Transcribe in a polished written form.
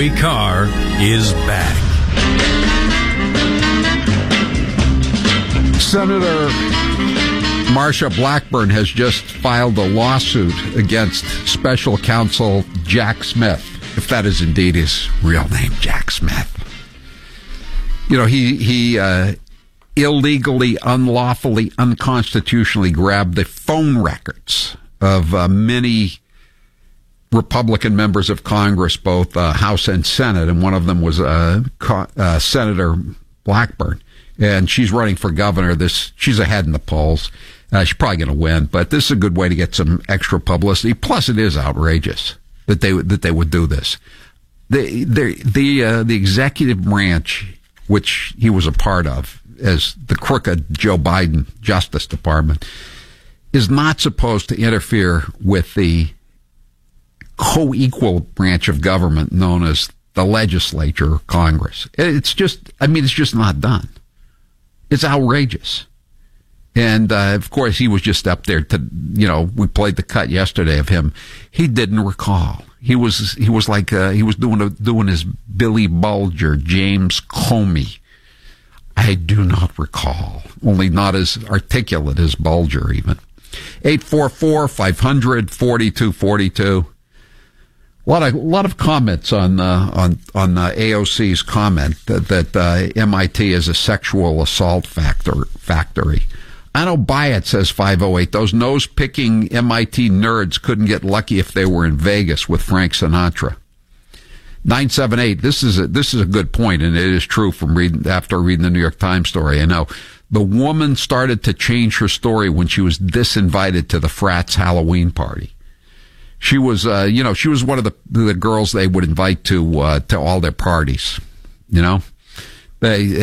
Joey Carr is back. Senator Marsha Blackburn has just filed a lawsuit against special counsel Jack Smith, if that is indeed his real name, Jack Smith. You know, he illegally, unlawfully, unconstitutionally grabbed the phone records of many Republican members of Congress, both House and Senate, and one of them was Senator Blackburn. And she's running for governor. She's ahead in the polls. She's probably going to win, but this is a good way to get some extra publicity. Plus, it is outrageous that they would do this. The executive branch, which he was a part of, as the crooked Joe Biden Justice Department, is not supposed to interfere with the co-equal branch of government known as the legislature or Congress. It's just not done. It's outrageous. And, of course, he was just up there we played the cut yesterday of him. He didn't recall. He was like, he was doing his Billy Bulger, James Comey. I do not recall. Only not as articulate as Bulger, even. 844-500-4242. A lot of comments on AOC's comment that MIT is a sexual assault factory. I don't buy it, says 508. Those nose-picking MIT nerds couldn't get lucky if they were in Vegas with Frank Sinatra. 978. This is a good point, and it is true after reading the New York Times story. I know the woman started to change her story when she was disinvited to the frat's Halloween party. She was, she was one of the girls they would invite to all their parties.